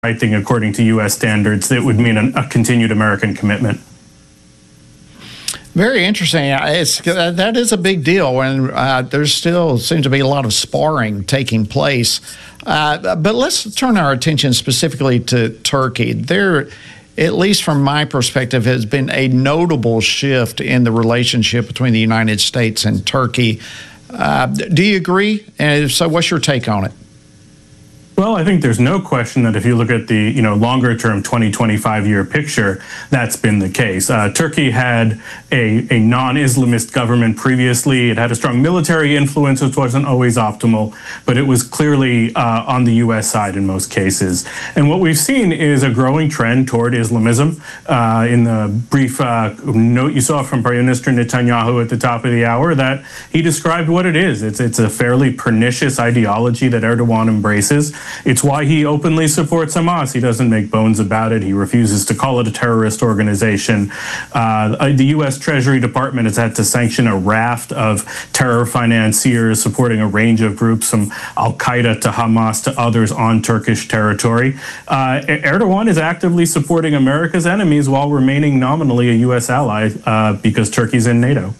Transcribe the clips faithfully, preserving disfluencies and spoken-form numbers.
right thing according to U S standards, that would mean a, a continued American commitment. Very interesting. It's, that is a big deal, and uh, there still seems to be a lot of sparring taking place. Uh, but let's turn our attention specifically to Turkey. There, at least from my perspective, has been a notable shift in the relationship between the United States and Turkey. Uh, do you agree? And if so, what's your take on it? Well, I think there's no question that if you look at the you know longer term twenty, twenty-five year picture, that's been the case. Uh, Turkey had a, a non-Islamist government previously. It had a strong military influence, which wasn't always optimal, but it was clearly uh, on the U S side in most cases. And what we've seen is a growing trend toward Islamism. Uh, in the brief uh, note you saw from Prime Minister Netanyahu at the top of the hour, that he described what it is. It's, it's a fairly pernicious ideology that Erdogan embraces. It's why he openly supports Hamas. He doesn't make bones about it. He refuses to call it a terrorist organization. Uh, the U S Treasury Department has had to sanction a raft of terror financiers supporting a range of groups, from Al-Qaeda to Hamas to others on Turkish territory. Uh, Erdogan is actively supporting America's enemies while remaining nominally a U S ally uh, because Turkey's in NATO.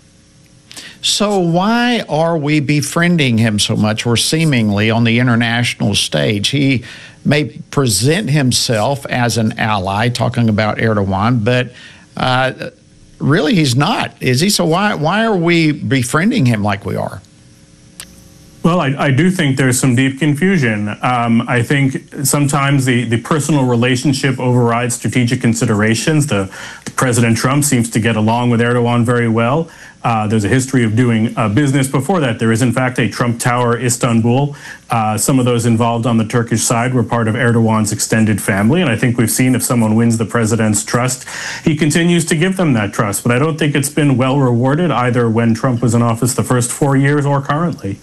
So why are we befriending him so much, or seemingly on the international stage? He may present himself as an ally, talking about Erdogan, but uh, really he's not, is he? So why, why are we befriending him like we are? Well, I, I do think there's some deep confusion. Um, I think sometimes the, the personal relationship overrides strategic considerations. The, the President Trump seems to get along with Erdogan very well. Uh, there's a history of doing uh, business before that. There is, in fact, a Trump Tower Istanbul. Uh, some of those involved on the Turkish side were part of Erdogan's extended family, and I think we've seen if someone wins the president's trust, he continues to give them that trust. But I don't think it's been well rewarded either when Trump was in office the first four years or currently.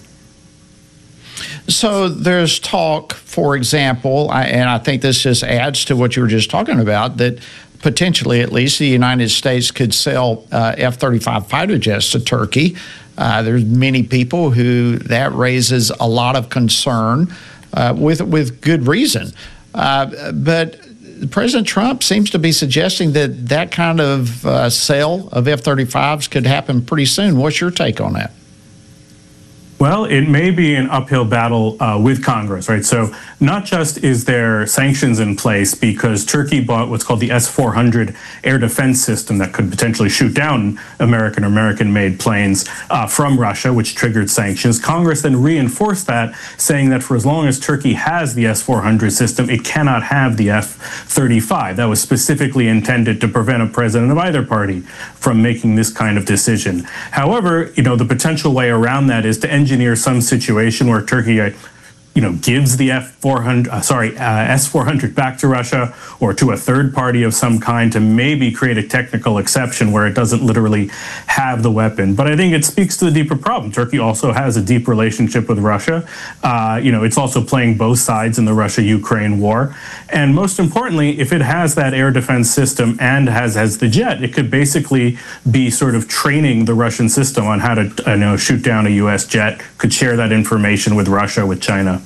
So there's talk, for example, I, and I think this just adds to what you were just talking about, that potentially at least the United States could sell uh, F thirty-five fighter jets to Turkey. Uh, there's many people who that raises a lot of concern uh, with, with good reason. Uh, but President Trump seems to be suggesting that that kind of uh, sale of F thirty-fives could happen pretty soon. What's your take on that? Well, it may be an uphill battle uh, with Congress, right? So not just is there sanctions in place because Turkey bought what's called the S four hundred air defense system that could potentially shoot down American or American-made planes uh, from Russia, which triggered sanctions. Congress then reinforced that, saying that for as long as Turkey has the S four hundred system, it cannot have the F thirty-five. That was specifically intended to prevent a president of either party from making this kind of decision. However, you know, the potential way around that is to engineer some situation where Turkey, uh, you know, gives the F four hundred, uh, sorry, uh, S four hundred back to Russia or to a third party of some kind to maybe create a technical exception where it doesn't literally have the weapon. But I think it speaks to the deeper problem. Turkey also has a deep relationship with Russia. Uh, you know, it's also playing both sides in the Russia-Ukraine war. And most importantly, if it has that air defense system and has, has the jet, it could basically be sort of training the Russian system on how to uh, you know, shoot down a U S jet, could share that information with Russia, with China.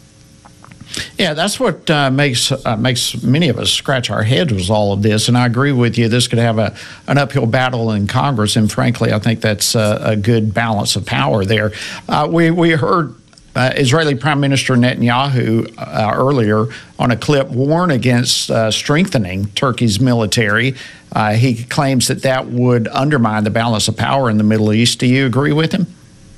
Yeah, that's what uh, makes uh, makes many of us scratch our heads with all of this. And I agree with you. This could have a an uphill battle in Congress. And frankly, I think that's a, a good balance of power there. Uh, we, we heard uh, Israeli Prime Minister Netanyahu uh, earlier on a clip warn against uh, strengthening Turkey's military. Uh, he claims that that would undermine the balance of power in the Middle East. Do you agree with him?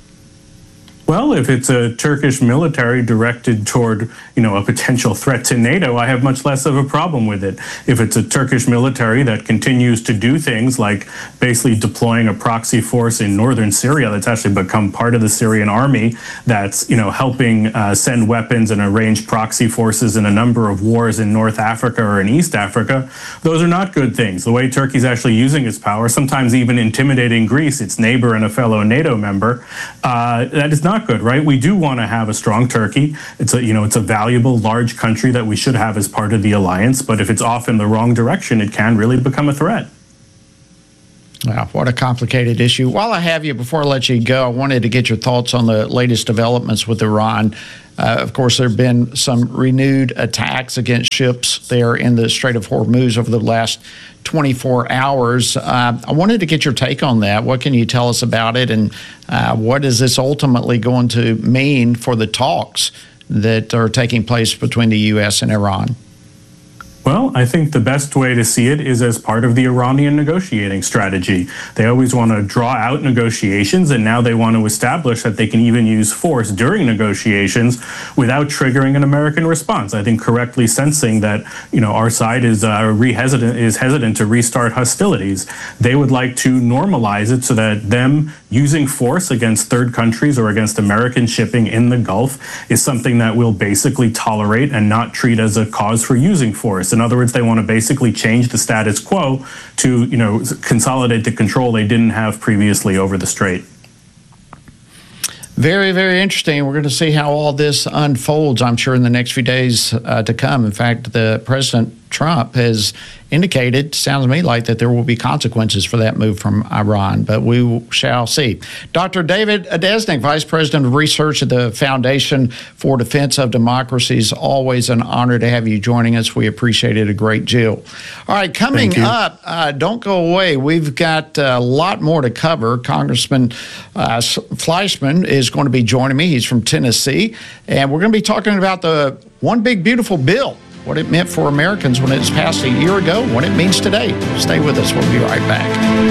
Well, if it's a Turkish military directed toward, you know, a potential threat to NATO, I have much less of a problem with it. If it's a Turkish military that continues to do things like basically deploying a proxy force in northern Syria that's actually become part of the Syrian army, that's, you know, helping uh, send weapons and arrange proxy forces in a number of wars in North Africa or in East Africa, those are not good things. The way Turkey's actually using its power, sometimes even intimidating Greece, its neighbor and a fellow NATO member, uh, that is not good, right? We do want to have a strong Turkey. It's a, you know, it's a valuable, large country that we should have as part of the alliance. But if it's off in the wrong direction, it can really become a threat. Wow, what a complicated issue. While I have you, before I let you go, I wanted to get your thoughts on the latest developments with Iran. Uh, of course, there have been some renewed attacks against ships there in the Strait of Hormuz over the last twenty-four hours. Uh, I wanted to get your take on that. What can you tell us about it, and uh, what is this ultimately going to mean for the talks that are taking place between the U S and Iran? Well, I think the best way to see it is as part of the Iranian negotiating strategy. They always want to draw out negotiations, and now they want to establish that they can even use force during negotiations without triggering an American response. I think correctly sensing that, you know, our side is uh, re-hesitant, is hesitant to restart hostilities. They would like to normalize it so that them using force against third countries or against American shipping in the Gulf is something that we'll basically tolerate and not treat as a cause for using force. In other words, they want to basically change the status quo to, you know, consolidate the control they didn't have previously over the strait. Very, very interesting. We're going to see how all this unfolds, I'm sure, in the next few days uh, to come. In fact, the President Trump has indicated, sounds to me like, that there will be consequences for that move from Iran, but we shall see. Doctor David Adesnik, Vice President of Research at the Foundation for Defense of Democracy, is always an honor to have you joining us. We appreciate it a great deal. All right, coming up, uh, don't go away. We've got a lot more to cover. Congressman uh, Fleischmann is going to be joining me. He's from Tennessee, and we're going to be talking about the One Big Beautiful Bill, what it meant for Americans when it was passed a year ago, what it means today. Stay with us. We'll be right back.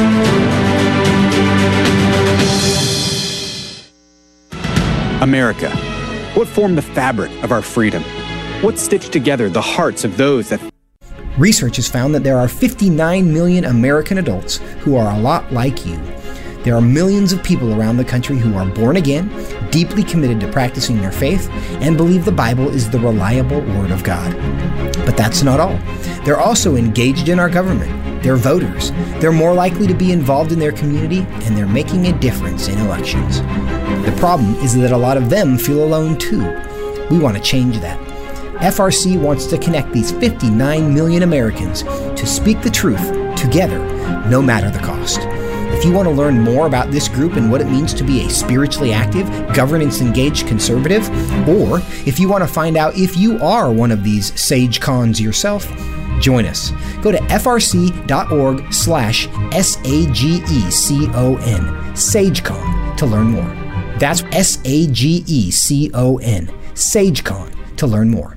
America. What formed the fabric of our freedom? What stitched together the hearts of those that... Research has found that there are fifty-nine million American adults who are a lot like you. There are millions of people around the country who are born again, deeply committed to practicing their faith, and believe the Bible is the reliable Word of God. But that's not all. They're also engaged in our government. They're voters. They're more likely to be involved in their community, and they're making a difference in elections. The problem is that a lot of them feel alone too. We want to change that. F R C wants to connect these fifty-nine million Americans to speak the truth together, no matter the cost. If you want to learn more about this group and what it means to be a spiritually active, governance-engaged conservative, or if you want to find out if you are one of these sage cons yourself, join us. Go to frc.org slash S-A-G-E-C-O-N, SageCon, to learn more. That's S A G E C O N, SageCon, to learn more.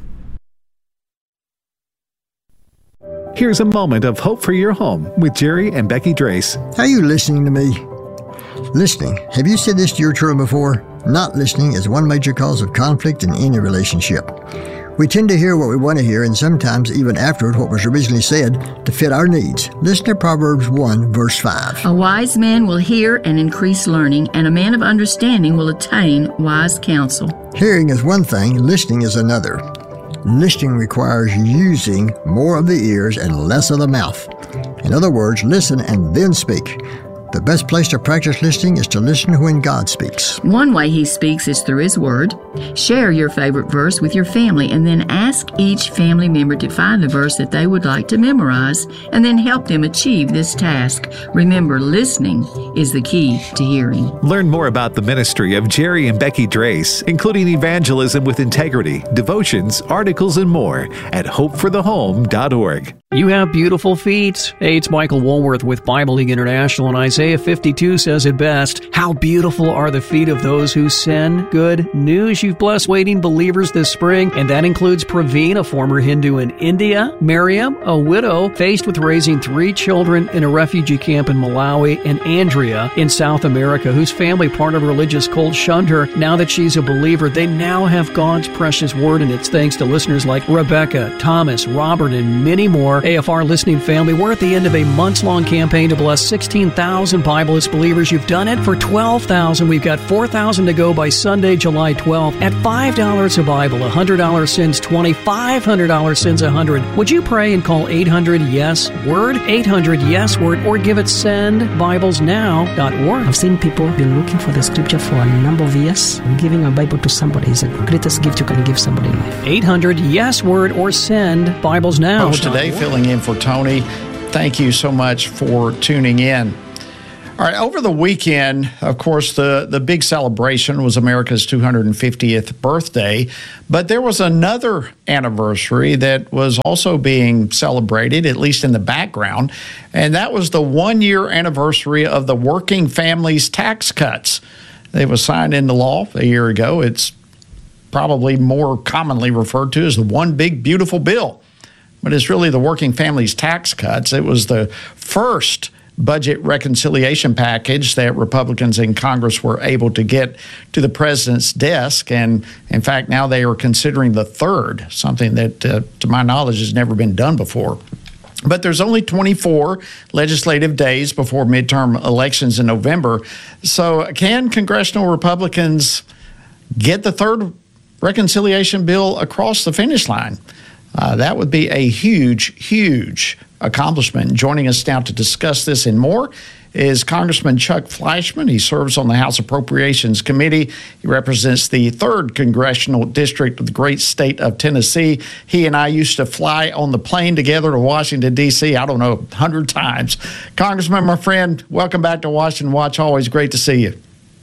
Here's a moment of hope for your home with Jerry and Becky Drace. Are you listening to me? Listening. Have you said this to your children before? Not listening is one major cause of conflict in any relationship. We tend to hear what we want to hear, and sometimes even afterward what was originally said, to fit our needs. Listen to Proverbs one, verse five. A wise man will hear and increase learning, and a man of understanding will attain wise counsel. Hearing is one thing, listening is another. Listening requires using more of the ears and less of the mouth. In other words, listen and then speak. The best place to practice listening is to listen when God speaks. One way He speaks is through His Word. Share your favorite verse with your family, and then ask each family member to find the verse that they would like to memorize, and then help them achieve this task. Remember, listening is the key to hearing. Learn more about the ministry of Jerry and Becky Drace, including evangelism with integrity, devotions, articles, and more at hope for the home dot org. You have beautiful feet. Hey, it's Michael Woolworth with Bible League International, and Isaiah fifty-two says it best. How beautiful are the feet of those who send good news. You've blessed waiting believers this spring, and that includes Praveen, a former Hindu in India, Miriam, a widow faced with raising three children in a refugee camp in Malawi, and Andrea in South America, whose family, part of a religious cult, shunned her. Now that she's a believer, they now have God's precious word, and it's thanks to listeners like Rebecca, Thomas, Robert, and many more. A F R listening family, we're at the end of a months-long campaign to bless sixteen thousand Bibleist believers. You've done it for twelve thousand. We've got four thousand to go by Sunday, July twelfth. At five dollars a Bible, one hundred dollars sends twenty, five hundred dollars sends one hundred. Would you pray and call eight hundred yes word, eight hundred yes word, or give it send bibles now dot org? I've seen people been looking for the scripture for a number of years. Giving a Bible to somebody is the greatest gift you can give somebody in life. eight hundred yes word or send Bibles now. Today, filling in for Tony. Thank you so much for tuning in. All right, over the weekend, of course, the, the big celebration was America's two hundred fiftieth birthday, but there was another anniversary that was also being celebrated, at least in the background, and that was the one-year anniversary of the Working Families Tax Cuts. They were signed into law a year ago. It's probably more commonly referred to as the One Big Beautiful Bill, but it's really the Working Families Tax Cuts. It was the first budget reconciliation package that Republicans in Congress were able to get to the president's desk. And in fact, now they are considering the third, something that, uh, to my knowledge, has never been done before. But there's only twenty-four legislative days before midterm elections in November. So can congressional Republicans get the third reconciliation bill across the finish line? Uh, that would be a huge, huge accomplishment. Joining us now to discuss this and more is Congressman Chuck Fleischmann. He serves on the House Appropriations Committee. He represents the third Congressional District of the great state of Tennessee. He and I used to fly on the plane together to Washington, D C, I don't know, a hundred times. Congressman, my friend, welcome back to Washington Watch. Always great to see you.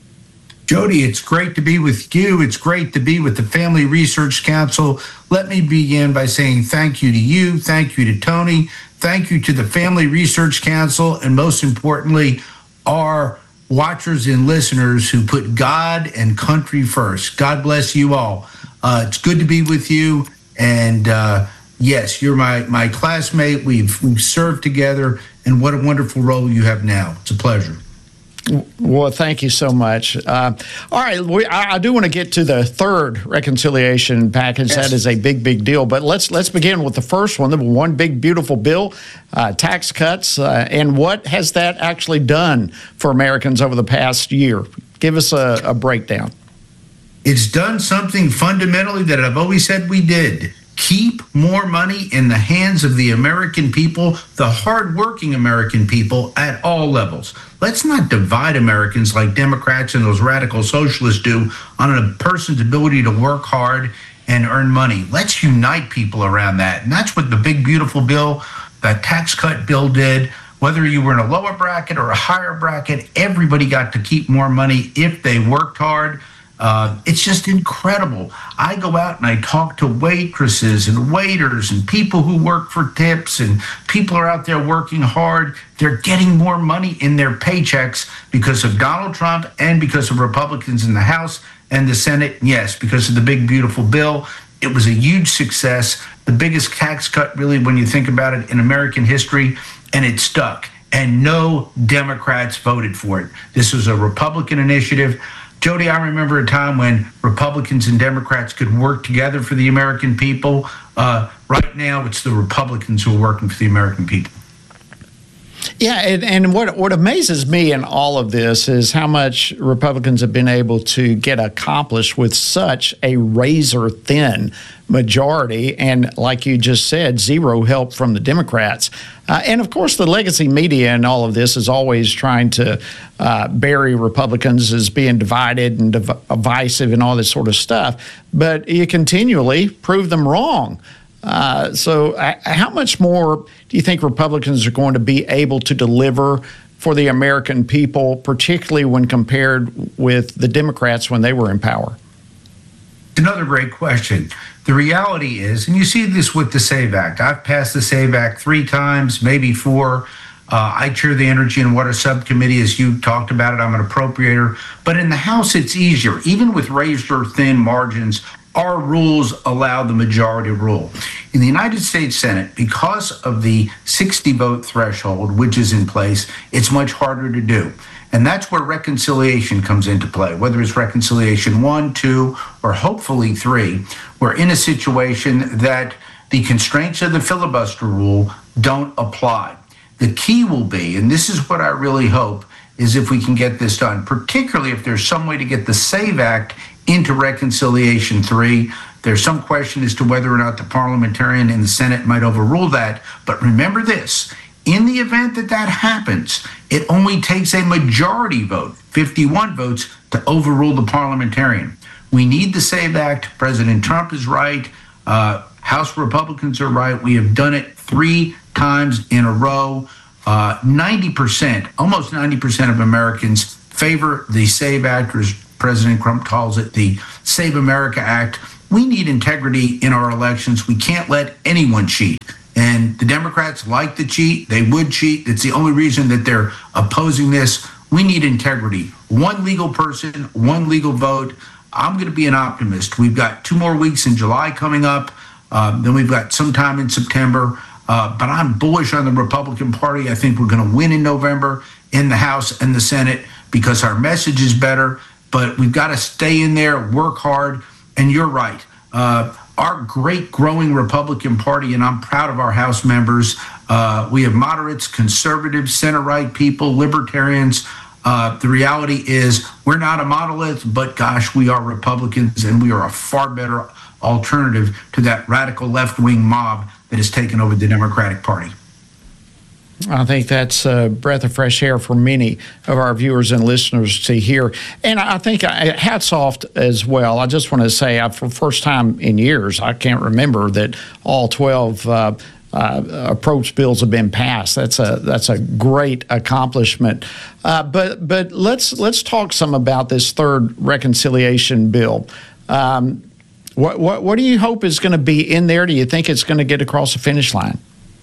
Jody, it's great to be with you. It's great to be with the Family Research Council. Let me begin by saying thank you to you. Thank you to Tony. Thank you to the Family Research Council. And most importantly, our watchers and listeners who put God and country first. God bless you all. Uh, it's good to be with you. And uh, yes, you're my, my classmate. We've, we've served together. And what a wonderful role you have now. It's a pleasure. Well, thank you so much. Uh, all right, we, I, I do want to get to the third reconciliation package. Yes. That is a big, big deal. But let's let's begin with the first one, the One Big Beautiful Bill, uh, tax cuts, uh, and what has that actually done for Americans over the past year? Give us a, a breakdown. It's done something fundamentally that I've always said we did. Keep more money in the hands of the American people, the hardworking American people at all levels. Let's not divide Americans like Democrats and those radical socialists do on a person's ability to work hard and earn money. Let's unite people around that. And that's what the Big Beautiful Bill, that tax cut bill did. Whether you were in a lower bracket or a higher bracket, everybody got to keep more money if they worked hard. Uh, it's just incredible. I go out and I talk to waitresses and waiters and people who work for tips, and people are out there working hard. They're getting more money in their paychecks because of Donald Trump and because of Republicans in the House and the Senate. Yes, because of the Big Beautiful Bill. It was a huge success, the biggest tax cut really when you think about it in American history, and it stuck. And no Democrats voted for it. This was a Republican initiative. Jody, I remember a time when Republicans and Democrats could work together for the American people. Uh, right now, it's the Republicans who are working for the American people. Yeah, and, and what what amazes me in all of this is how much Republicans have been able to get accomplished with such a razor-thin majority, and like you just said, zero help from the Democrats. Uh, and, of course, the legacy media and all of this is always trying to uh, bury Republicans as being divided and div- divisive and all this sort of stuff. But you continually prove them wrong. Uh, so uh, how much more do you think Republicans are going to be able to deliver for the American people, particularly when compared with the Democrats when they were in power? Another great question. The reality is, and you see this with the SAVE Act. I've passed the SAVE Act three times, maybe four. Uh, I chair the Energy and Water Subcommittee, as you talked about it. I'm an appropriator. But in the House, it's easier. Even with razor-thin margins, our rules allow the majority rule. In the United States Senate, because of the sixty-vote threshold, which is in place, it's much harder to do. And that's where reconciliation comes into play, whether it's reconciliation one, two, or hopefully three. We're in a situation that the constraints of the filibuster rule don't apply. The key will be, and this is what I really hope, is if we can get this done, particularly if there's some way to get the SAVE Act into reconciliation three. There's some question as to whether or not the parliamentarian in the Senate might overrule that. But remember this, in the event that that happens, it only takes a majority vote, fifty-one votes, to overrule the parliamentarian. We need the SAVE Act. President Trump is right. Uh, House Republicans are right. We have done it three times in a row. Uh, ninety percent, almost ninety percent of Americans favor the SAVE Act, or as President Trump calls it, the Save America Act. We need integrity in our elections. We can't let anyone cheat. And the Democrats like to cheat. They would cheat. It's the only reason that they're opposing this. We need integrity. One legal person, one legal vote. I'm going to be an optimist. We've got two more weeks in July coming up. Uh, then we've got some time in September. Uh, but I'm bullish on the Republican Party. I think we're going to win in November in the House and the Senate because our message is better. But we've got to stay in there, work hard. And you're right. Uh, our great growing Republican Party, and I'm proud of our House members. Uh, we have moderates, conservatives, center-right people, libertarians. Uh, the reality is we're not a monolith, but gosh, we are Republicans, and we are a far better alternative to that radical left-wing mob that has taken over the Democratic Party. I think that's a breath of fresh air for many of our viewers and listeners to hear. And I think hats off as well. I just want to say, I, for the first time in years, I can't remember that all twelve uh, uh, approach bills have been passed. That's a that's a great accomplishment. Uh, but but let's let's talk some about this third reconciliation bill. Um, what what what do you hope is going to be in there? Do you think it's going to get across the finish line?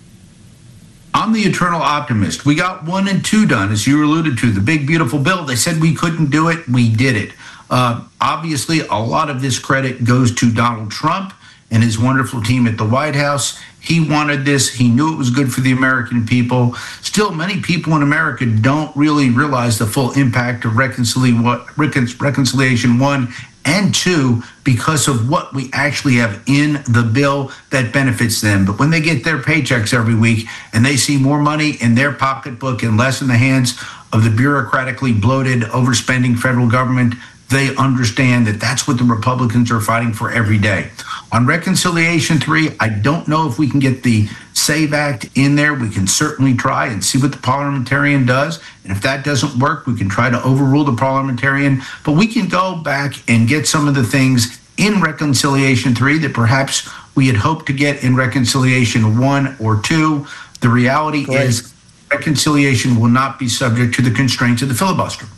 I'm the eternal optimist. We got one and two done, as you alluded to, the big, beautiful bill. They said we couldn't do it. We did it. Uh, obviously, a lot of this credit goes to Donald Trump and his wonderful team at the White House. He wanted this. He knew it was good for the American people. Still, many people in America don't really realize the full impact of Reconcili- Reconciliation one and two because of what we actually have in the bill that benefits them. But when they get their paychecks every week and they see more money in their pocketbook and less in the hands of the bureaucratically bloated, overspending federal government, they understand that that's what the Republicans are fighting for every day. On Reconciliation three, I don't know if we can get the SAVE Act in there. We can certainly try and see what the parliamentarian does. And if that doesn't work, we can try to overrule the parliamentarian. But we can go back and get some of the things in Reconciliation three that perhaps we had hoped to get in Reconciliation one or two. The reality Great. is reconciliation will not be subject to the constraints of the filibuster.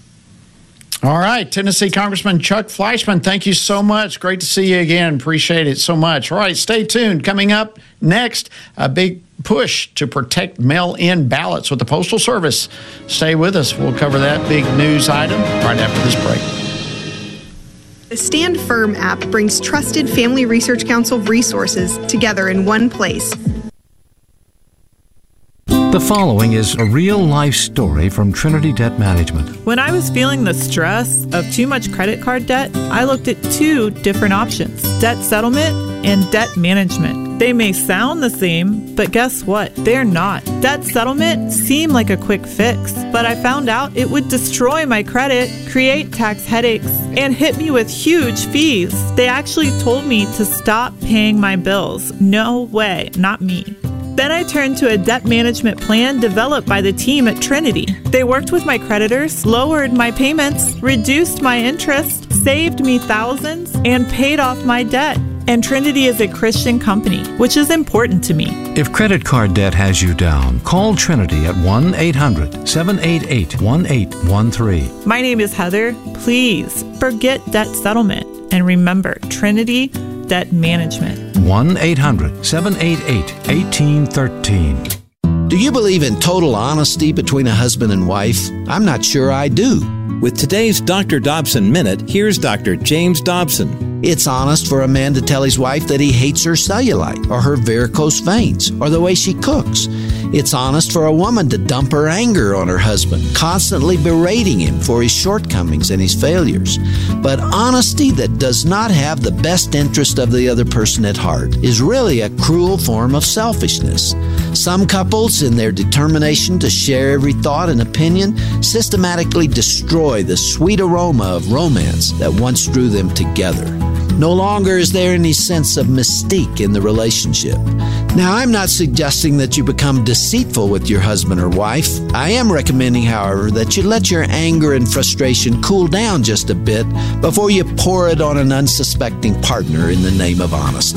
All right, Tennessee Congressman Chuck Fleischmann, thank you so much. Great to see you again. Appreciate it so much. All right, stay tuned. Coming up next, a big push to protect mail-in ballots with the Postal Service. Stay with us. We'll cover that big news item right after this break. The Stand Firm app brings trusted Family Research Council resources together in one place. The following is a real-life story from Trinity Debt Management. When I was feeling the stress of too much credit card debt, I looked at two different options: debt settlement and debt management. They may sound the same, but guess what? They're not. Debt settlement seemed like a quick fix, but I found out it would destroy my credit, create tax headaches, and hit me with huge fees. They actually told me to stop paying my bills. No way, not me. Then I turned to a debt management plan developed by the team at Trinity. They worked with my creditors, lowered my payments, reduced my interest, saved me thousands, and paid off my debt. And Trinity is a Christian company, which is important to me. If credit card debt has you down, call Trinity at one eight hundred seven eight eight one eight one three. My name is Heather. Please forget debt settlement and remember Trinity Debt Management. one eight hundred seven eight eight one eight one three. Do you believe in total honesty between a husband and wife? I'm not sure I do. With today's Doctor Dobson Minute, here's Doctor James Dobson. It's honest for a man to tell his wife that he hates her cellulite or her varicose veins or the way she cooks. It's honest for a woman to dump her anger on her husband, constantly berating him for his shortcomings and his failures. But honesty that does not have the best interest of the other person at heart is really a cruel form of selfishness. Some couples, in their determination to share every thought and opinion, systematically destroy the sweet aroma of romance that once drew them together. No longer is there any sense of mystique in the relationship. Now, I'm not suggesting that you become deceitful with your husband or wife. I am recommending, however, that you let your anger and frustration cool down just a bit before you pour it on an unsuspecting partner in the name of honesty.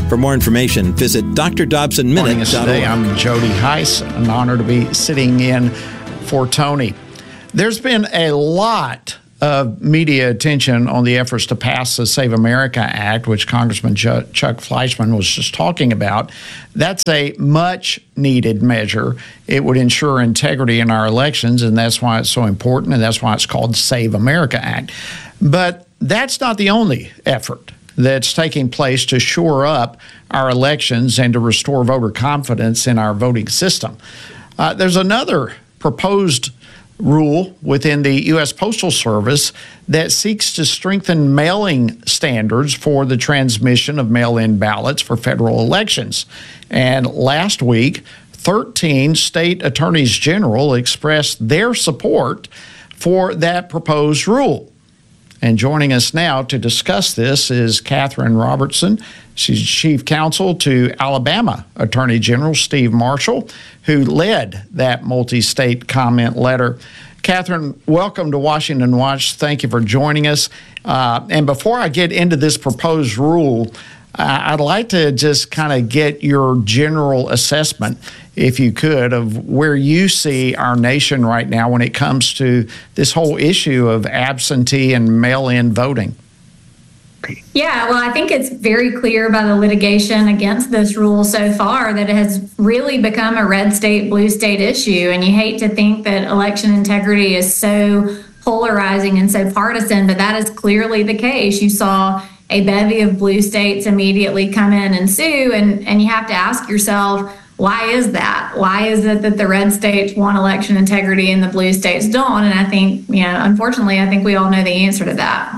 For more information, visit d r dobson minute dot org. I'm Jody Heiss, an honor to be sitting in for Tony. There's been a lot of media attention on the efforts to pass the Save America Act, which Congressman Ch- Chuck Fleischmann was just talking about. That's a much-needed measure. It would ensure integrity in our elections, and that's why it's so important, and that's why it's called the Save America Act. But that's not the only effort that's taking place to shore up our elections and to restore voter confidence in our voting system. Uh, there's another proposed rule within the U S Postal Service that seeks to strengthen mailing standards for the transmission of mail-in ballots for federal elections. And last week, thirteen state attorneys general expressed their support for that proposed rule. And joining us now to discuss this is Catherine Robertson. She's chief counsel to Alabama Attorney General Steve Marshall, who led that multi-state comment letter. Catherine, welcome to Washington Watch. Thank you for joining us. Uh, and before I get into this proposed rule, uh, I'd like to just kind of get your general assessment, if you could, of where you see our nation right now when it comes to this whole issue of absentee and mail-in voting. Yeah, well, I think it's very clear by the litigation against this rule so far that it has really become a red state, blue state issue. And you hate to think that election integrity is so polarizing and so partisan, but that is clearly the case. You saw a bevy of blue states immediately come in and sue, and, and you have to ask yourself, why is that? Why is it that the red states want election integrity and the blue states don't? And I think, you know, unfortunately, I think we all know the answer to that.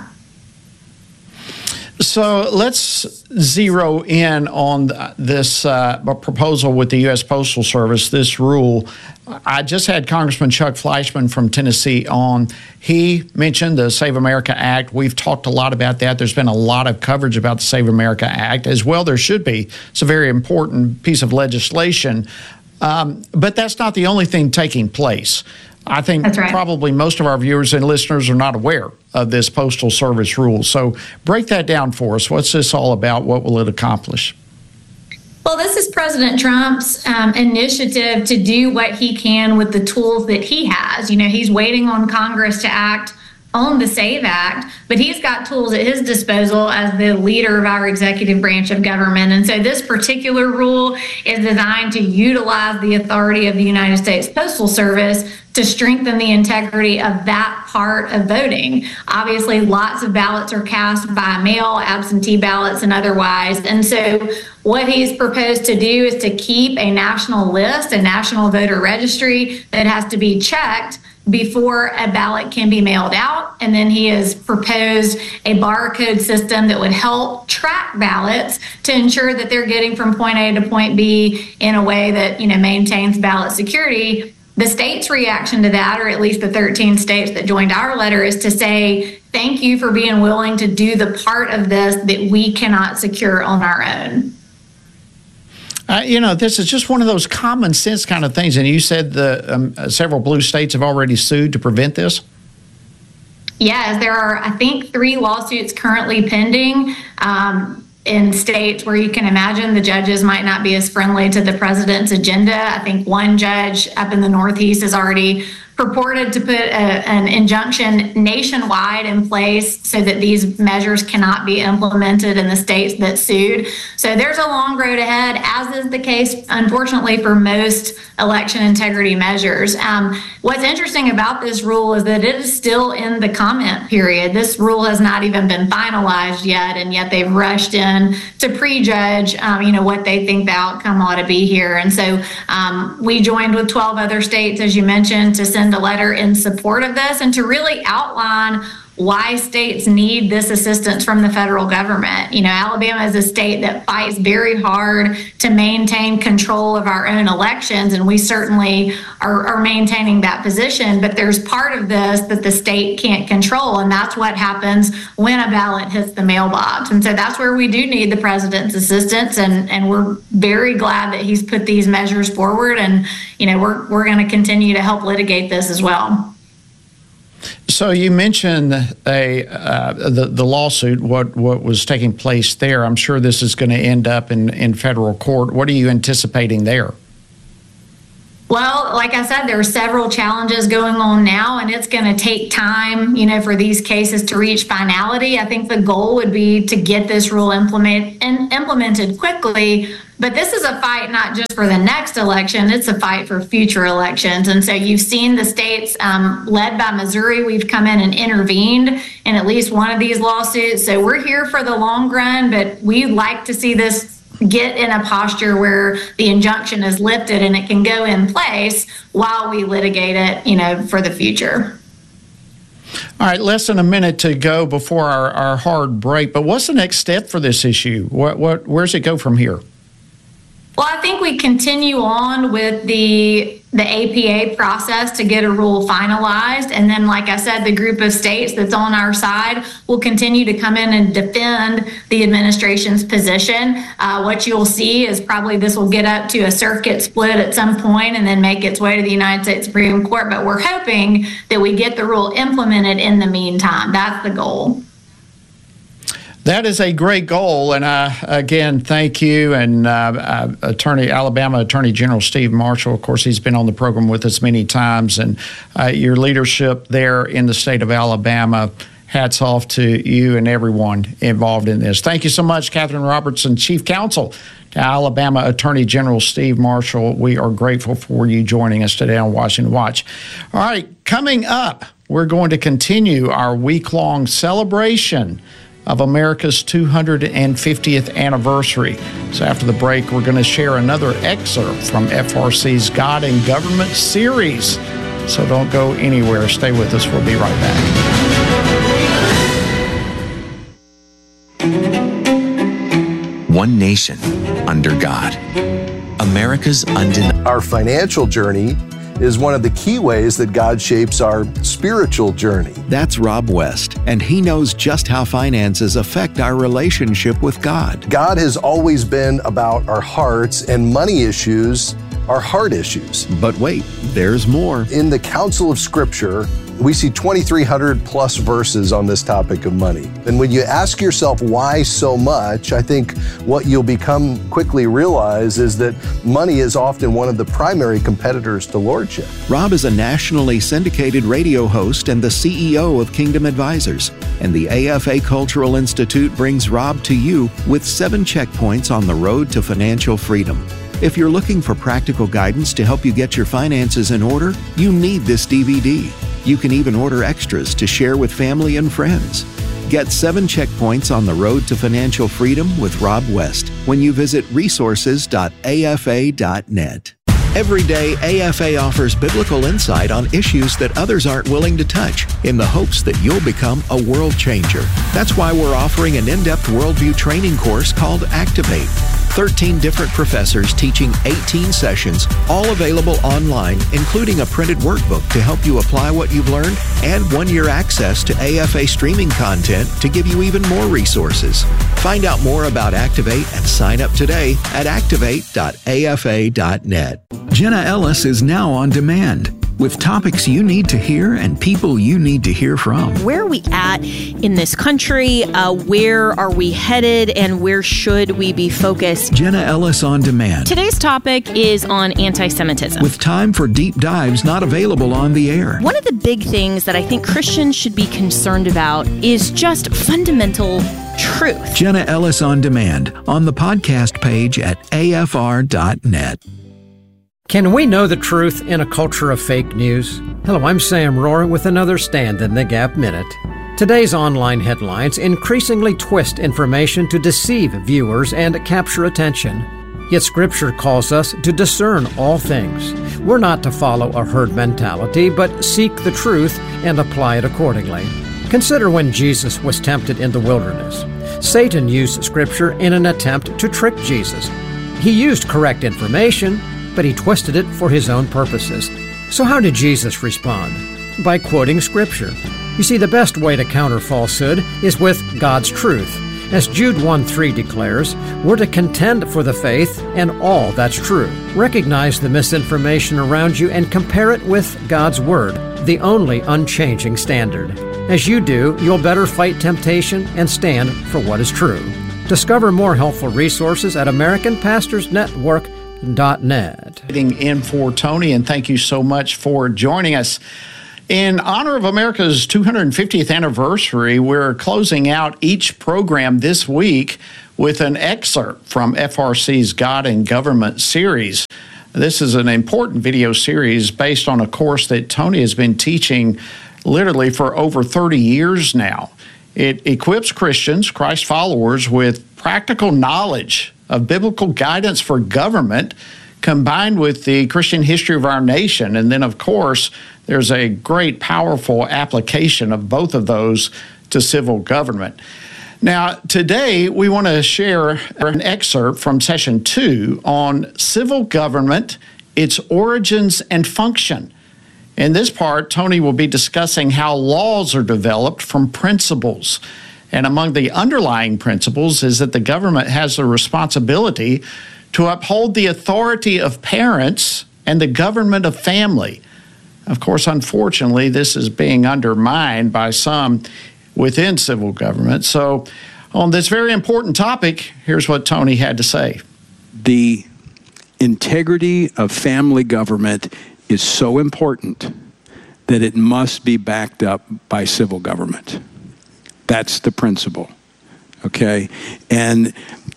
So let's zero in on this uh, proposal with the U S Postal Service, this rule. I just had Congressman Chuck Fleischmann from Tennessee on. He mentioned the Save America Act. We've talked a lot about that. There's been a lot of coverage about the Save America Act, as well there should be. It's a very important piece of legislation. Um, but that's not the only thing taking place. I think right. probably most of our viewers and listeners are not aware of this Postal Service rule. So break that down for us. What's this all about? What will it accomplish? Well, this is President Trump's um, initiative to do what he can with the tools that he has. You know, he's waiting on Congress to act on the SAVE Act, but he's got tools at his disposal as the leader of our executive branch of government. And so this particular rule is designed to utilize the authority of the United States Postal Service to strengthen the integrity of that part of voting. Obviously, lots of ballots are cast by mail, absentee ballots and otherwise. And so what he's proposed to do is to keep a national list, a national voter registry that has to be checked before a ballot can be mailed out. And then he has proposed a barcode system that would help track ballots to ensure that they're getting from point A to point B in a way that, you know, maintains ballot security. The state's reaction to that, or at least the thirteen states that joined our letter, is to say, thank you for being willing to do the part of this that we cannot secure on our own. Uh, you know, this is just one of those common sense kind of things. And you said the um, uh, several blue states have already sued to prevent this? Yes, there are, I think, three lawsuits currently pending um, in states where you can imagine the judges might not be as friendly to the president's agenda. I think one judge up in the Northeast has already purported to put a, an injunction nationwide in place so that these measures cannot be implemented in the states that sued. So there's a long road ahead, as is the case, unfortunately, for most election integrity measures. Um, what's interesting about this rule is that it is still in the comment period. This rule has not even been finalized yet, and yet they've rushed in to prejudge, um, you know, what they think the outcome ought to be here. And so um, we joined with twelve other states, as you mentioned, to send a letter in support of this and to really outline why states need this assistance from the federal government. You know, Alabama is a state that fights very hard to maintain control of our own elections, and we certainly are, are maintaining that position. But there's part of this that the state can't control, and that's what happens when a ballot hits the mailbox. And so that's where we do need the president's assistance, and, and we're very glad that he's put these measures forward. And, you know, we're, we're going to continue to help litigate this as well. So you mentioned a uh, the the lawsuit. What what was taking place there? I'm sure this is going to end up in, in federal court. What are you anticipating there? Well, like I said, there are several challenges going on now, and it's going to take time, you know, for these cases to reach finality. I think the goal would be to get this rule implement and implemented quickly. But this is a fight not just for the next election, it's a fight for future elections. And so you've seen the states um, led by Missouri, we've come in and intervened in at least one of these lawsuits. So we're here for the long run, but we'd like to see this get in a posture where the injunction is lifted and it can go in place while we litigate it, you know, for the future. All right, less than a minute to go before our, our hard break, but what's the next step for this issue? What, what, where's it go from here? Well, I think we continue on with the the A P A process to get a rule finalized. And then, like I said, the group of states that's on our side will continue to come in and defend the administration's position. Uh, what you'll see is probably this will get up to a circuit split at some point and then make its way to the United States Supreme Court. But we're hoping that we get the rule implemented in the meantime. That's the goal. That is a great goal, and uh, again, thank you. And uh, uh, Attorney Alabama Attorney General Steve Marshall, of course, he's been on the program with us many times, and uh, your leadership there in the state of Alabama. Hats off to you and everyone involved in this. Thank you so much, Catherine Robertson, Chief Counsel to Alabama Attorney General Steve Marshall. We are grateful for you joining us today on Washington Watch. All right, coming up, we're going to continue our week-long celebration of America's two hundred fiftieth anniversary. So after the break, we're going to share another excerpt from F R C's God and Government series. So don't go anywhere. Stay with us. We'll be right back. One nation under God. America's undeniable. Our financial journey is one of the key ways that God shapes our spiritual journey. That's Rob West, and he knows just how finances affect our relationship with God. God has always been about our hearts, and money issues are heart issues. But wait, there's more. In the Council of Scripture, we see twenty-three hundred plus verses on this topic of money. And when you ask yourself why so much, I think what you'll become quickly realize is that money is often one of the primary competitors to lordship. Rob is a nationally syndicated radio host and the C E O of Kingdom Advisors. And the A F A Cultural Institute brings Rob to you with seven checkpoints on the road to financial freedom. If you're looking for practical guidance to help you get your finances in order, you need this D V D. You can even order extras to share with family and friends. Get seven checkpoints on the road to financial freedom with Rob West when you visit resources dot A F A dot net. Every day, A F A offers biblical insight on issues that others aren't willing to touch in the hopes that you'll become a world changer. That's why we're offering an in-depth worldview training course called Activate. thirteen different professors teaching eighteen sessions, all available online, including a printed workbook to help you apply what you've learned and one-year access to A F A streaming content to give you even more resources. Find out more about Activate and sign up today at activate dot A F A dot net. Jenna Ellis is now on demand with topics you need to hear and people you need to hear from. Where are we at in this country? Uh, where are we headed? And where should we be focused? Jenna Ellis on Demand. Today's topic is on anti-Semitism. With time for deep dives not available on the air. One of the big things that I think Christians should be concerned about is just fundamental truth. Jenna Ellis on Demand on the podcast page at A F R dot net. Can we know the truth in a culture of fake news? Hello, I'm Sam Rohrer with another Stand in the Gap Minute. Today's online headlines increasingly twist information to deceive viewers and capture attention. Yet Scripture calls us to discern all things. We're not to follow a herd mentality, but seek the truth and apply it accordingly. Consider when Jesus was tempted in the wilderness. Satan used Scripture in an attempt to trick Jesus. He used correct information, but he twisted it for his own purposes. So how did Jesus respond? By quoting Scripture. You see, the best way to counter falsehood is with God's truth. As Jude one three declares, we're to contend for the faith and all that's true. Recognize the misinformation around you and compare it with God's Word, the only unchanging standard. As you do, you'll better fight temptation and stand for what is true. Discover more helpful resources at American Pastors Network dot net. In for Tony, and thank you so much for joining us. In honor of America's two hundred fiftieth anniversary, we're closing out each program this week with an excerpt from F R C's God and Government series. This is an important video series based on a course that Tony has been teaching literally for over thirty years now. It equips Christians, Christ followers, with practical knowledge of biblical guidance for government combined with the Christian history of our nation. And then, of course, there's a great, powerful application of both of those to civil government. Now, today we want to share an excerpt from session two on civil government, its origins and function. In this part, Tony will be discussing how laws are developed from principles. And among the underlying principles is that the government has a responsibility to uphold the authority of parents and the government of family. Of course, unfortunately, this is being undermined by some within civil government. So on this very important topic, here's what Tony had to say. The integrity of family government is so important that it must be backed up by civil government. That's the principle, okay? And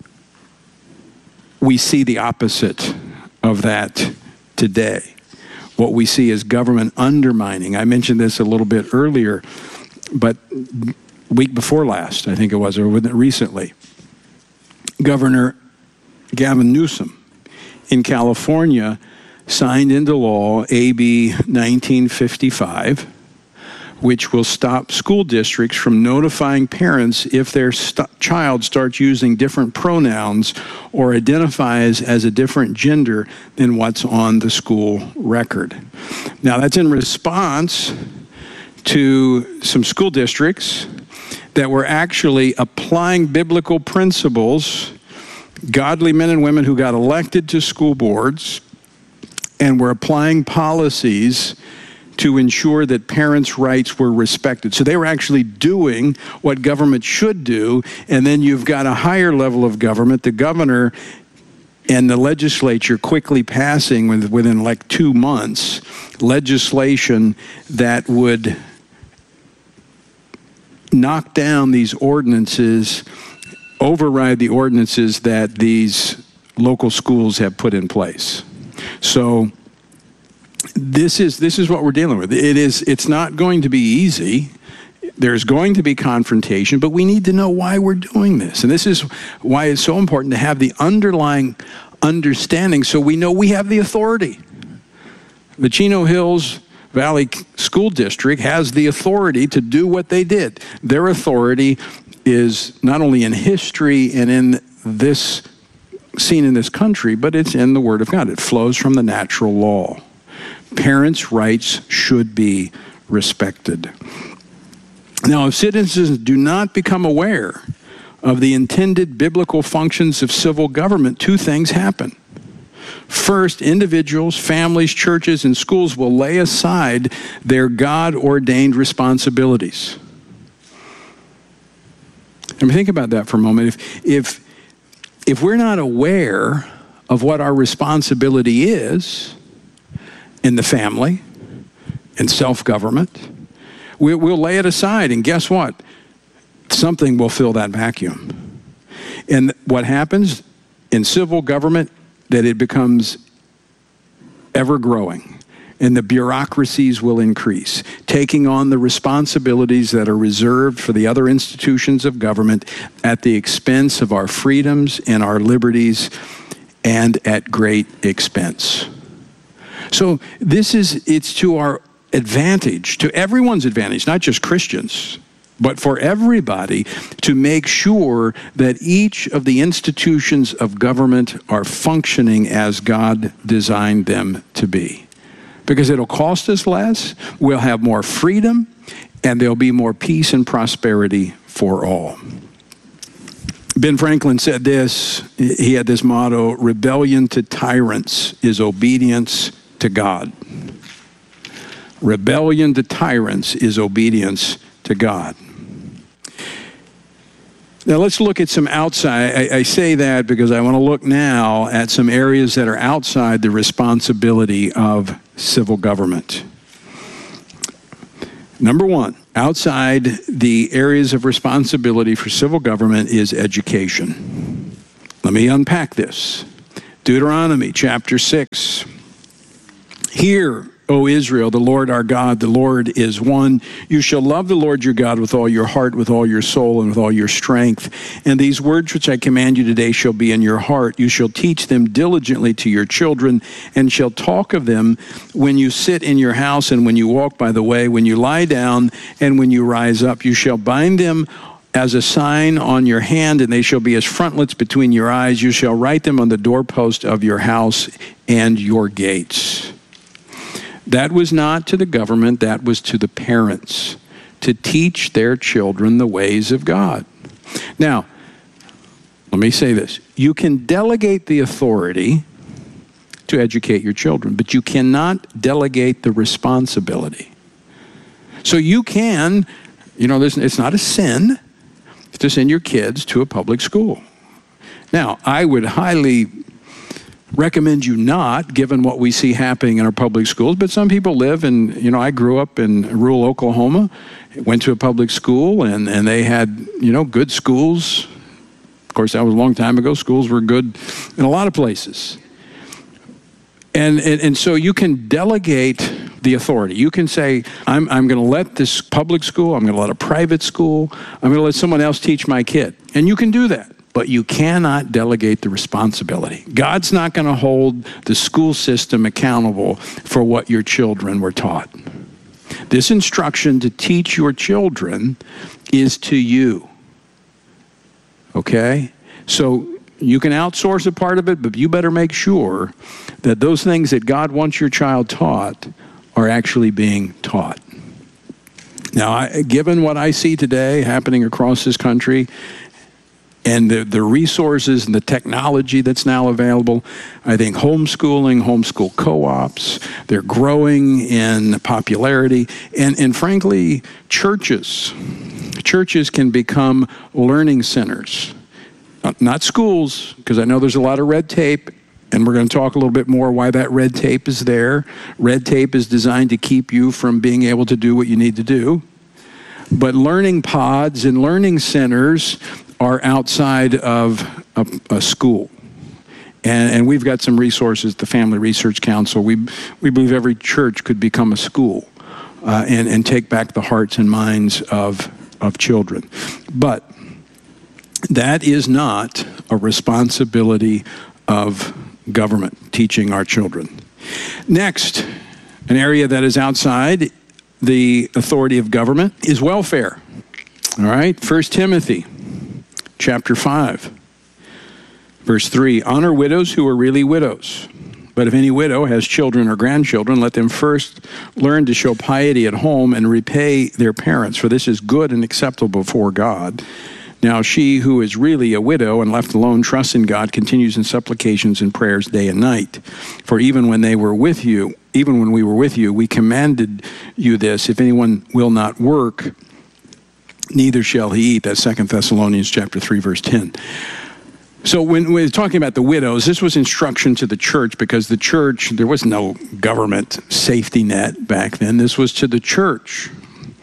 we see the opposite of that today. What we see is government undermining. I mentioned this a little bit earlier, but week before last, I think it was, or recently, Governor Gavin Newsom in California signed into law A B nineteen fifty-five, which will stop school districts from notifying parents if their st- child starts using different pronouns or identifies as a different gender than what's on the school record. Now, that's in response to some school districts that were actually applying biblical principles, godly men and women who got elected to school boards, and were applying policies to ensure that parents' rights were respected. So they were actually doing what government should do, and then you've got a higher level of government, the governor and the legislature quickly passing within like two months legislation that would knock down these ordinances, override the ordinances that these local schools have put in place. So This is this is what we're dealing with. It is it's not going to be easy. There's going to be confrontation, but we need to know why we're doing this. And this is why it's so important to have the underlying understanding so we know we have the authority. The Chino Hills Valley School District has the authority to do what they did. Their authority is not only in history and in this seen in this country, but it's in the Word of God. It flows from the natural law. Parents' rights should be respected. Now, if citizens do not become aware of the intended biblical functions of civil government, two things happen. First, individuals, families, churches, and schools will lay aside their God-ordained responsibilities. I mean, think about that for a moment. If, if, if we're not aware of what our responsibility is in the family, in self-government, we, we'll lay it aside, and guess what? Something will fill that vacuum. And what happens in civil government, that it becomes ever-growing, and the bureaucracies will increase, taking on the responsibilities that are reserved for the other institutions of government at the expense of our freedoms and our liberties, and at great expense. So this is, it's to our advantage, to everyone's advantage, not just Christians, but for everybody, to make sure that each of the institutions of government are functioning as God designed them to be. Because it'll cost us less, we'll have more freedom, and there'll be more peace and prosperity for all. Ben Franklin said this. He had this motto: rebellion to tyrants is obedience to God. Rebellion to tyrants is obedience to God. Now let's look at some outside. I, I say that because I want to look now at some areas that are outside the responsibility of civil government. Number one, outside the areas of responsibility for civil government is education. Let me unpack this. Deuteronomy chapter six. Hear, O Israel, the Lord our God, the Lord is one. You shall love the Lord your God with all your heart, with all your soul, and with all your strength. And these words which I command you today shall be in your heart. You shall teach them diligently to your children, and shall talk of them when you sit in your house, and when you walk by the way, when you lie down, and when you rise up. You shall bind them as a sign on your hand, and they shall be as frontlets between your eyes. You shall write them on the doorpost of your house and your gates. That was not to the government, that was to the parents, to teach their children the ways of God. Now, let me say this. You can delegate the authority to educate your children, but you cannot delegate the responsibility. So you can, you know, it's not a sin to send your kids to a public school. Now, I would highly recommend you not, given what we see happening in our public schools, but some people live in, you know, I grew up in rural Oklahoma, went to a public school, and, and they had, you know, good schools. Of course, that was a long time ago. Schools were good in a lot of places. And, and, and so you can delegate the authority. You can say, I'm, I'm going to let this public school, I'm going to let a private school, I'm going to let someone else teach my kid. And you can do that. But you cannot delegate the responsibility. God's not going to hold the school system accountable for what your children were taught. This instruction to teach your children is to you. Okay? So you can outsource a part of it, but you better make sure that those things that God wants your child taught are actually being taught. Now, I, given what I see today happening across this country, and the, the resources and the technology that's now available, I think homeschooling, homeschool co-ops, they're growing in popularity. And, and frankly, churches. Churches can become learning centers. Not schools, because I know there's a lot of red tape, and we're going to talk a little bit more why that red tape is there. Red tape is designed to keep you from being able to do what you need to do. But learning pods and learning centers are outside of a, a school. And, and we've got some resources, the Family Research Council. We, we believe every church could become a school uh, and, and take back the hearts and minds of, of children. But that is not a responsibility of government, teaching our children. Next, an area that is outside the authority of government is welfare. All right, First Timothy chapter five, verse three, honor widows who are really widows. But if any widow has children or grandchildren, let them first learn to show piety at home and repay their parents, for this is good and acceptable before God. Now she who is really a widow and left alone trusts in God, continues in supplications and prayers day and night. For even when they were with you, even when we were with you, we commanded you this, if anyone will not work, neither shall he eat. That's Second Thessalonians chapter three, verse ten. So when we're talking about the widows, this was instruction to the church, because the church, there was no government safety net back then. This was to the church.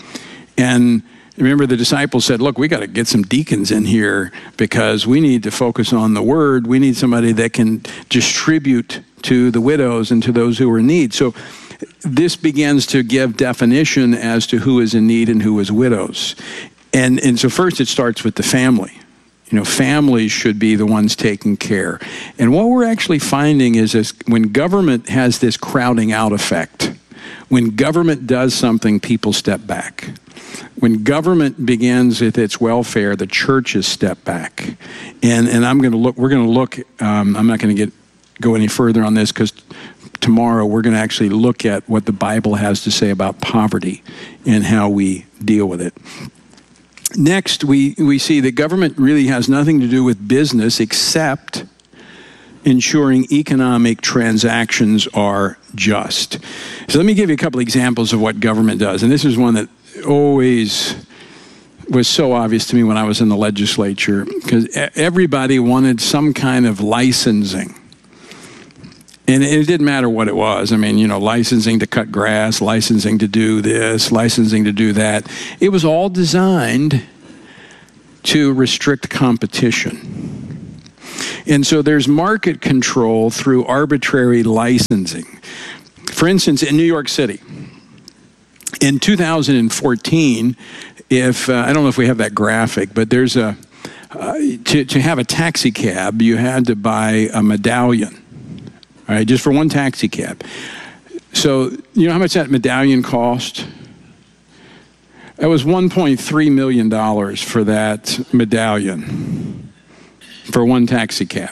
And remember, the disciples said, look, we got to get some deacons in here because we need to focus on the word. We need somebody that can distribute to the widows and to those who are in need. So this begins to give definition as to who is in need and who is widows. And, and so first it starts with the family. You know, families should be the ones taking care. And what we're actually finding is this, when government has this crowding out effect, when government does something, people step back. When government begins with its welfare, the churches step back. And and I'm going to look, we're going to look, um, I'm not going to get go any further on this because tomorrow we're going to actually look at what the Bible has to say about poverty and how we deal with it. Next, we, we see that government really has nothing to do with business except ensuring economic transactions are just. So let me give you a couple examples of what government does. And this is one that always was so obvious to me when I was in the legislature, because everybody wanted some kind of licensing. And it didn't matter what it was. I mean, you know, licensing to cut grass, licensing to do this, licensing to do that. It was all designed to restrict competition. And so there's market control through arbitrary licensing. For instance, in New York City, in two thousand fourteen, if, uh, I don't know if we have that graphic, but there's a, uh, to, to have a taxi cab, you had to buy a medallion. All right, just for one taxi cab. So, you know how much that medallion cost? That was one point three million dollars for that medallion for one taxi cab.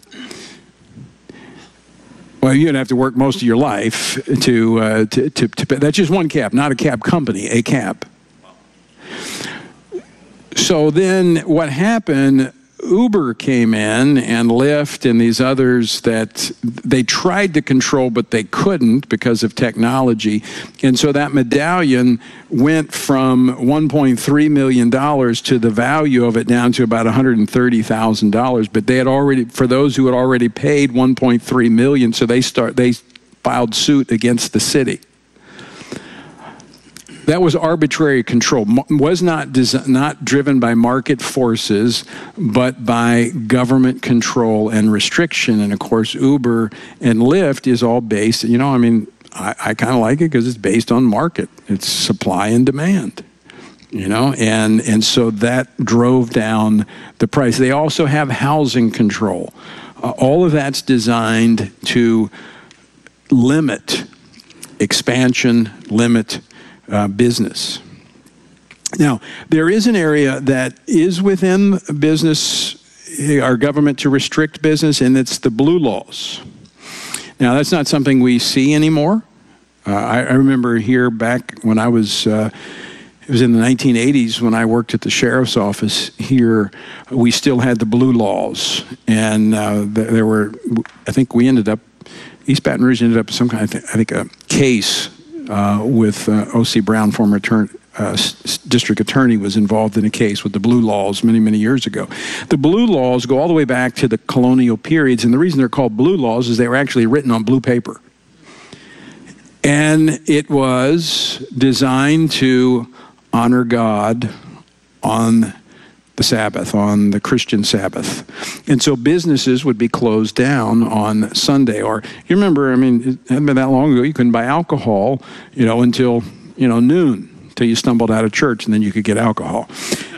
Well, you'd have to work most of your life to, uh, to, to, to, that's just one cab, not a cab company, a cab. So then what happened, Uber came in and Lyft and these others that they tried to control, but they couldn't because of technology. And so that medallion went from one point three million dollars to the value of it down to about one hundred thirty thousand dollars. But they had already, for those who had already paid one point three million dollars, so they start they filed suit against the city. That was arbitrary control. Was not des- not driven by market forces, but by government control and restriction. And of course, Uber and Lyft is all based, you know, I mean, I, I kind of like it because it's based on market. It's supply and demand, you know, and, and so that drove down the price. They also have housing control. Uh, all of that's designed to limit expansion, limit Uh, business. Now, there is an area that is within business, our government to restrict business, and it's the blue laws. Now, that's not something we see anymore. Uh, I, I remember here back when I was, uh, it was in the nineteen eighties when I worked at the sheriff's office here, we still had the blue laws. And uh, th- there were, I think we ended up, East Baton Rouge ended up some kind of, I think, a case Uh, with uh, O C Brown, former attorney, uh, s- district attorney, was involved in a case with the blue laws many, many years ago. The blue laws go all the way back to the colonial periods, and the reason they're called blue laws is they were actually written on blue paper. And it was designed to honor God on the Sabbath, on the Christian Sabbath. And so businesses would be closed down on Sunday. Or you remember, I mean, it hadn't been that long ago, you couldn't buy alcohol, you know, until, you know, noon, until you stumbled out of church, and then you could get alcohol.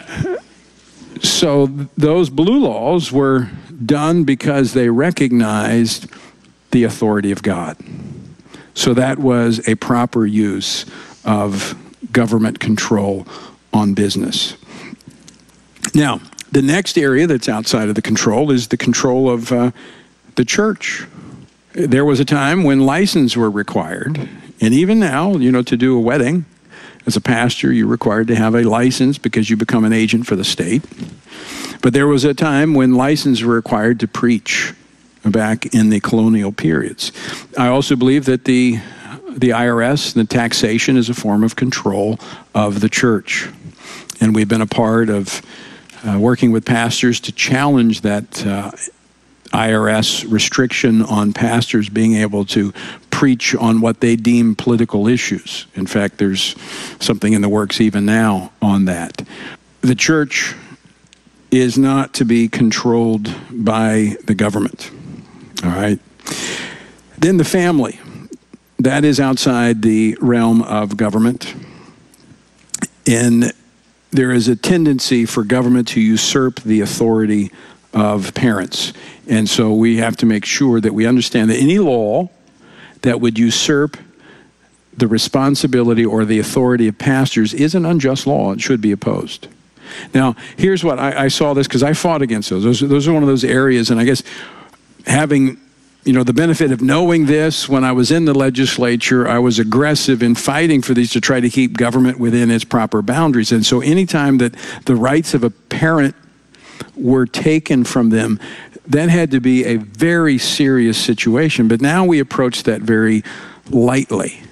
So those blue laws were done because they recognized the authority of God. So that was a proper use of government control on business. Now, the next area that's outside of the control is the control of uh, the church. There was a time when licenses were required, and even now, you know, to do a wedding, as a pastor, you're required to have a license because you become an agent for the state. But there was a time when licenses were required to preach back in the colonial periods. I also believe that the the I R S, the taxation, is a form of control of the church. And we've been a part of Uh, working with pastors to challenge that uh, I R S restriction on pastors being able to preach on what they deem political issues. In fact, there's something in the works even now on that. The church is not to be controlled by the government. All right. Then the family. That is outside the realm of government. And there is a tendency for government to usurp the authority of parents. And so we have to make sure that we understand that any law that would usurp the responsibility or the authority of pastors is an unjust law. It should be opposed. Now, here's what I, I saw this because I fought against those. those. Those are one of those areas, and I guess having you know, the benefit of knowing this, when I was in the legislature, I was aggressive in fighting for these to try to keep government within its proper boundaries. And so anytime that the rights of a parent were taken from them, that had to be a very serious situation. But now we approach that very lightly.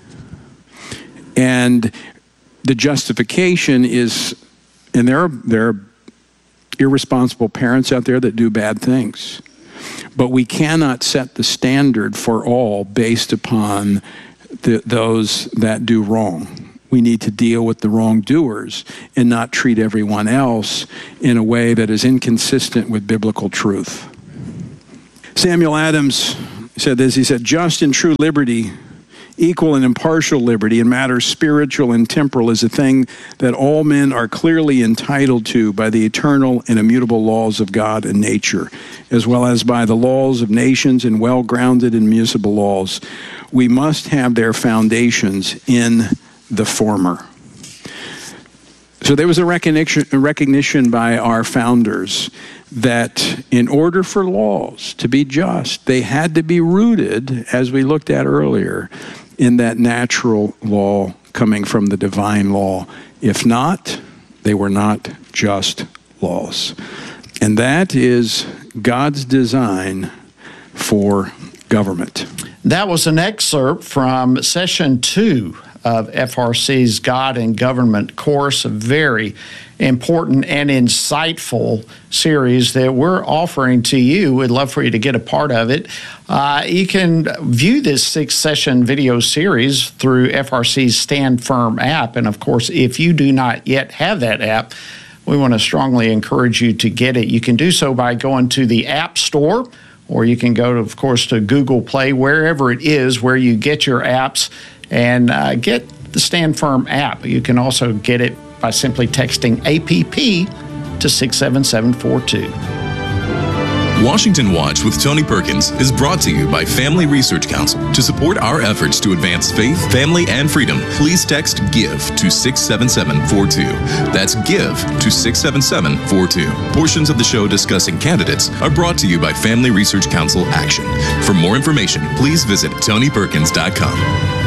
And the justification is, and there are, there are irresponsible parents out there that do bad things. But we cannot set the standard for all based upon the, those that do wrong. We need to deal with the wrongdoers and not treat everyone else in a way that is inconsistent with biblical truth. Samuel Adams said this. He said, "Just and true liberty, equal and impartial liberty in matters spiritual and temporal, is a thing that all men are clearly entitled to by the eternal and immutable laws of God and nature, as well as by the laws of nations and well-grounded and municipal laws. We must have their foundations in the former." So there was a recognition, a recognition by our founders that in order for laws to be just, they had to be rooted, as we looked at earlier, in that natural law coming from the divine law. If not, they were not just laws. And that is God's design for government. That was an excerpt from session two of F R C's God and Government course, a very important and insightful series that we're offering to you. We'd love for you to get a part of it. Uh, you can view this six-session video series through F R C's Stand Firm app. And, of course, if you do not yet have that app, we want to strongly encourage you to get it. You can do so by going to the App Store, or you can go, to, of course, to Google Play, wherever it is where you get your apps, and uh, get the Stand Firm app. You can also get it by simply texting A P P to six seven seven four two. Washington Watch with Tony Perkins is brought to you by Family Research Council. To support our efforts to advance faith, family, and freedom, please text GIVE to six seven seven four two. That's GIVE to six seven seven four two. Portions of the show discussing candidates are brought to you by Family Research Council Action. For more information, please visit tony perkins dot com.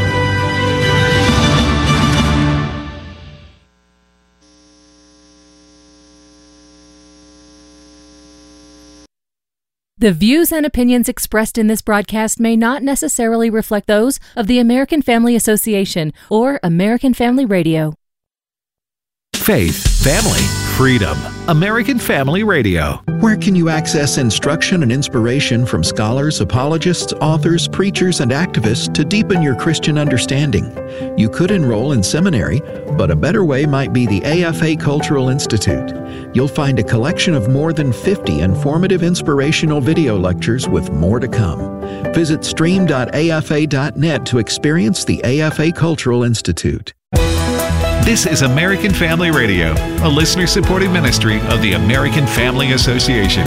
The views and opinions expressed in this broadcast may not necessarily reflect those of the American Family Association or American Family Radio. Faith, family, freedom. American Family Radio. Where can you access instruction and inspiration from scholars, apologists, authors, preachers, and activists to deepen your Christian understanding? You could enroll in seminary, but a better way might be the A F A Cultural Institute. You'll find a collection of more than fifty informative inspirational video lectures with more to come. Visit stream dot A F A dot net to experience the A F A Cultural Institute. This is American Family Radio, a listener-supported ministry of the American Family Association.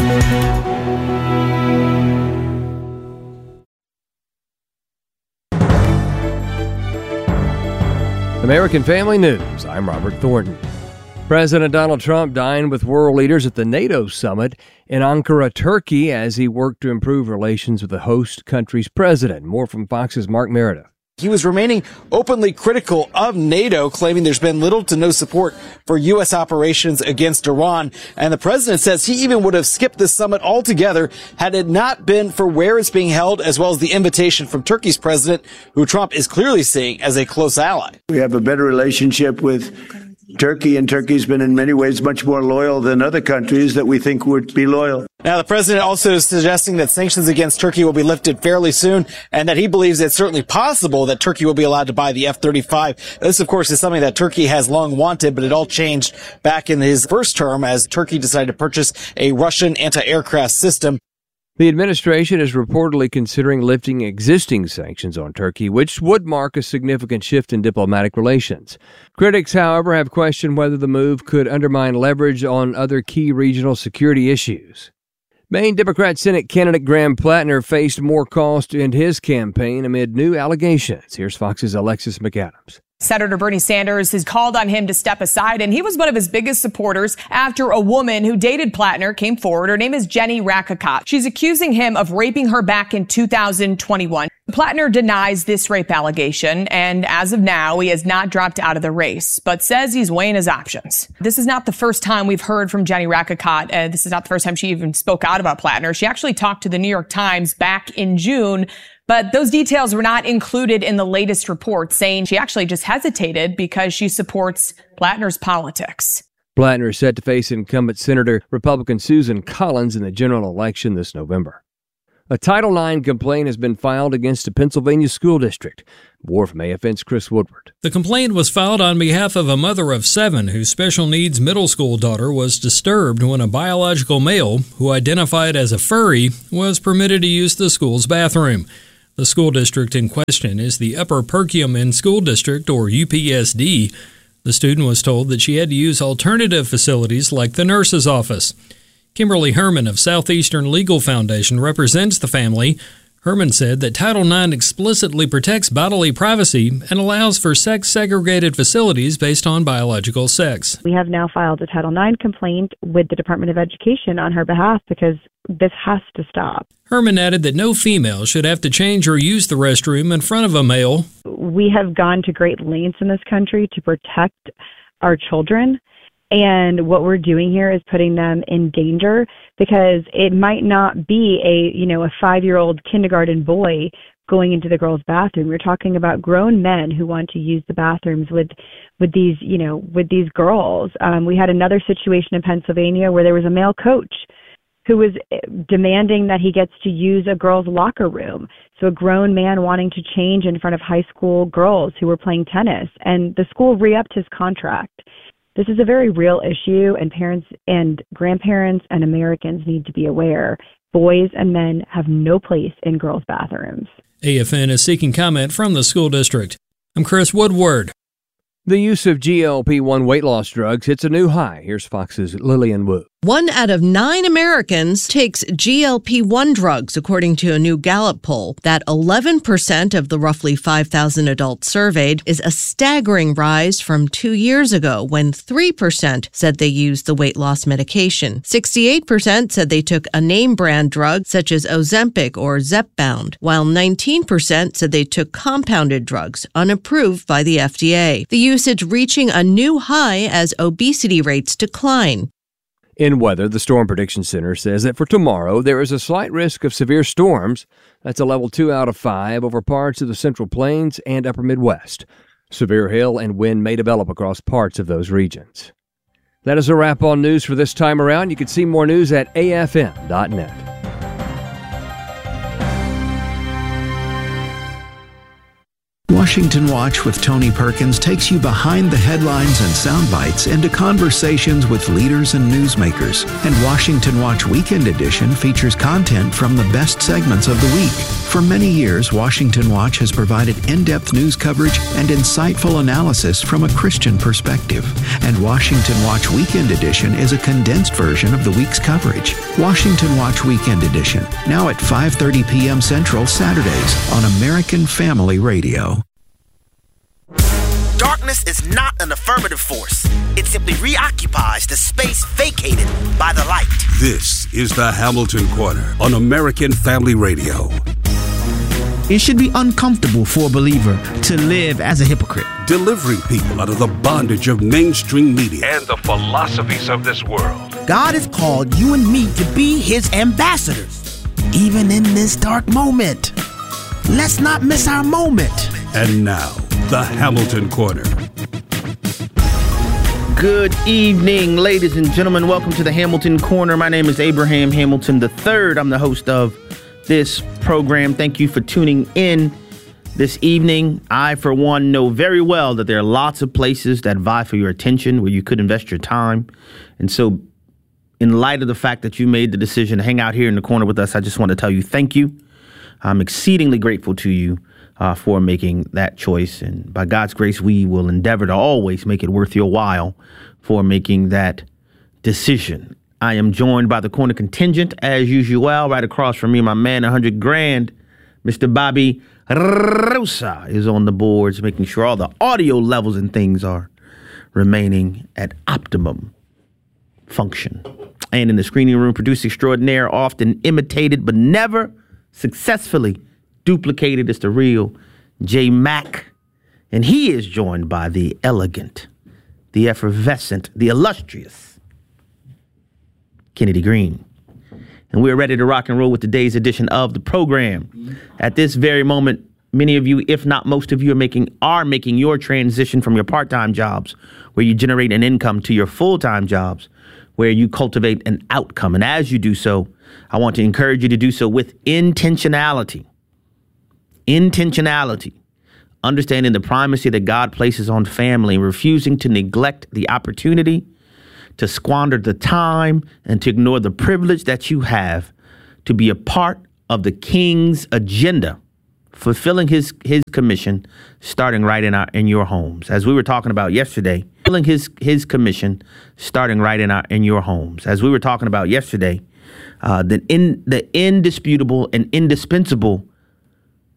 American Family News, I'm Robert Thornton. President Donald Trump dined with world leaders at the NATO summit in Ankara, Turkey, as he worked to improve relations with the host country's president. More from Fox's Mark Meredith. He was remaining openly critical of NATO, claiming there's been little to no support for U S operations against Iran. And the president says he even would have skipped the summit altogether had it not been for where it's being held, as well as the invitation from Turkey's president, who Trump is clearly seeing as a close ally. We have a better relationship with Turkey, and Turkey's been in many ways much more loyal than other countries that we think would be loyal. Now, the president also is suggesting that sanctions against Turkey will be lifted fairly soon, and that he believes it's certainly possible that Turkey will be allowed to buy the F thirty-five. This, of course, is something that Turkey has long wanted, but it all changed back in his first term as Turkey decided to purchase a Russian anti-aircraft system. The administration is reportedly considering lifting existing sanctions on Turkey, which would mark a significant shift in diplomatic relations. Critics, however, have questioned whether the move could undermine leverage on other key regional security issues. Maine Democrat Senate candidate Graham Plattner faced more calls to end his campaign amid new allegations. Here's Fox's Alexis McAdams. Senator Bernie Sanders has called on him to step aside, and he was one of his biggest supporters after a woman who dated Plattner came forward. Her name is Jenny Rakakot. She's accusing him of raping her back in two thousand twenty-one. Plattner denies this rape allegation, and as of now, he has not dropped out of the race, but says he's weighing his options. This is not the first time we've heard from Jenny Rakakot, and this is not the first time she even spoke out about Plattner. She actually talked to the New York Times back in June, but those details were not included in the latest report, saying she actually just hesitated because she supports Plattner's politics. Plattner is set to face incumbent Senator Republican Susan Collins in the general election this November. A Title nine complaint has been filed against a Pennsylvania school district. More from A F N's Chris Woodward. The complaint was filed on behalf of a mother of seven whose special needs middle school daughter was disturbed when a biological male, who identified as a furry, was permitted to use the school's bathroom. The school district in question is the Upper Perkiomen School District, or U P S D. The student was told that she had to use alternative facilities like the nurse's office. Kimberly Herman of Southeastern Legal Foundation represents the family. Herman said that Title nine explicitly protects bodily privacy and allows for sex-segregated facilities based on biological sex. We have now filed a Title nine complaint with the Department of Education on her behalf because this has to stop. Herman added that no female should have to change or use the restroom in front of a male. We have gone to great lengths in this country to protect our children. And what we're doing here is putting them in danger because it might not be a, you know, a five-year-old kindergarten boy going into the girls' bathroom. We're talking about grown men who want to use the bathrooms with, with these, you know, with these girls. Um, we had another situation in Pennsylvania where there was a male coach who was demanding that he gets to use a girl's locker room. So a grown man wanting to change in front of high school girls who were playing tennis, and the school re-upped his contract. This is a very real issue, and parents and grandparents and Americans need to be aware. Boys and men have no place in girls' bathrooms. A F N is seeking comment from the school district. I'm Chris Woodward. The use of G L P one weight loss drugs hits a new high. Here's Fox's Lillian Wu. One out of nine Americans takes G L P one drugs, according to a new Gallup poll. That eleven percent of the roughly five thousand adults surveyed is a staggering rise from two years ago when three percent said they used the weight loss medication. sixty-eight percent said they took a name brand drug such as Ozempic or Zepbound, while nineteen percent said they took compounded drugs unapproved by the F D A. The usage reaching a new high as obesity rates decline. In weather, the Storm Prediction Center says that for tomorrow, there is a slight risk of severe storms. That's a level two out of five over parts of the Central Plains and Upper Midwest. Severe hail and wind may develop across parts of those regions. That is a wrap on news for this time around. You can see more news at A F M dot net. Washington Watch with Tony Perkins takes you behind the headlines and sound bites into conversations with leaders and newsmakers. And Washington Watch Weekend Edition features content from the best segments of the week. For many years, Washington Watch has provided in-depth news coverage and insightful analysis from a Christian perspective. And Washington Watch Weekend Edition is a condensed version of the week's coverage. Washington Watch Weekend Edition, now at five thirty p.m. Central Saturdays on American Family Radio. Darkness is not an affirmative force. It simply reoccupies the space vacated by the light. This is the Hamilton Corner on American Family Radio. It should be uncomfortable for a believer to live as a hypocrite. Delivering people out of the bondage of mainstream media and the philosophies of this world. God has called you and me to be his ambassadors, even in this dark moment. Let's not miss our moment. And now, the Hamilton Corner. Good evening, ladies and gentlemen. Welcome to the Hamilton Corner. My name is Abraham Hamilton the third. I'm the host of this program. Thank you for tuning in this evening. I, for one, know very well that there are lots of places that vie for your attention where you could invest your time. And so, in light of the fact that you made the decision to hang out here in the corner with us, I just want to tell you thank you. I'm exceedingly grateful to you uh, for making that choice. And by God's grace, we will endeavor to always make it worth your while for making that decision. I am joined by the corner contingent, as usual, right across from me, my man, one hundred grand, Mister Bobby Rosa is on the boards, making sure all the audio levels and things are remaining at optimum function. And in the screening room, producer extraordinaire, often imitated but never successfully duplicated, is the real J Mac. And he is joined by the elegant, the effervescent, the illustrious Kennedy Green. And we're ready to rock and roll with today's edition of the program. At this very moment, many of you, if not most of you, are making are making your transition from your part-time jobs, where you generate an income, to your full-time jobs, where you cultivate an outcome. And as you do so, I want to encourage you to do so with intentionality. Intentionality. Understanding the primacy that God places on family, and refusing to neglect the opportunity, to squander the time, and to ignore the privilege that you have to be a part of the King's agenda, fulfilling his his commission, starting right in our in your homes. As we were talking about yesterday, fulfilling his his commission, starting right in our in your homes. As we were talking about yesterday, uh, the in the indisputable and indispensable